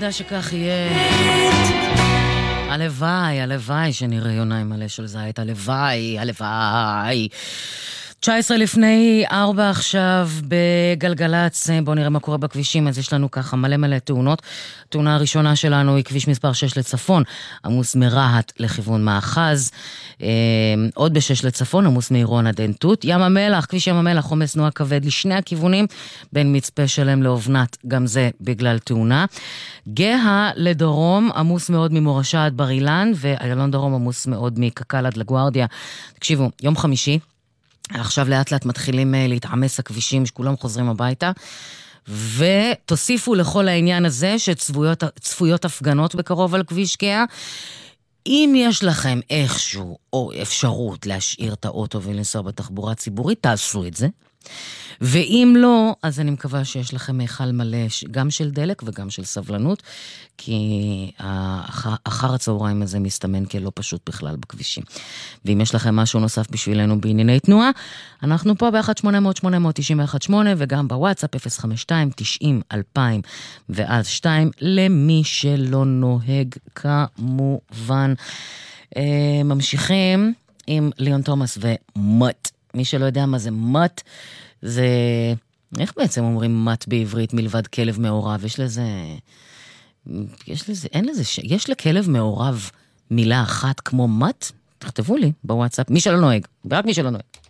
רוצה שכך יהיה. הלוואי, הלוואי שנראה יוניים מלא של זית, הלוואי, הלוואי. 19 לפני 4 עכשיו בגלגלץ, בואו נראה מה קורה בכבישים. אז יש לנו ככה מלא תאונות. התאונה הראשונה שלנו היא כביש מספר 6 לצפון, עמוס מרהט לכיוון מאחז, עוד ב6 לצפון, עמוס מעירון עד עין תות. ים המלח, כביש ים המלח, עומס תנועה כבד לשני הכיוונים, בין מצפה שלם לאובנת, גם זה בגלל תאונה. גאה לדרום, עמוס מאוד ממורשה עד בר אילן, ואיילון דרום עמוס מאוד מקקל עד לגוארדיה. תקשיבו, יום חמישי, עכשיו לאט לאט מתחילים להתעמס הכבישים, שכולם חוזרים הביתה, ותוסיפו לכל העניין הזה שצפויות הפגנות בקרוב על כביש גאה. אם יש לכם איכשהו או אפשרות להשאיר את האוטו ולנסוע בתחבורה ציבורית, תעשו את זה. ואם לא, אז אני מקווה שיש לכם מיכל מלא גם של דלק וגם של סבלנות, כי אחר הצהריים הזה מסתמן כלא פשוט בכלל בכבישים. ואם יש לכם משהו נוסף בשבילנו בענייני תנועה, אנחנו פה ב-1-800-891-8 וגם בוואטסאפ 052-90-2000 ואז 2 למי שלא נוהג כמובן. ממשיכים עם ליאון תומאס ומט. מי שלא יודע מה זה מט, זה, איך בעצם אומרים מט בעברית מלבד כלב מעורב? יש לכלב מעורב מילה אחת כמו מט? תכתבו לי בוואטסאפ, מי שלא נוהג, רק מי שלא נוהג.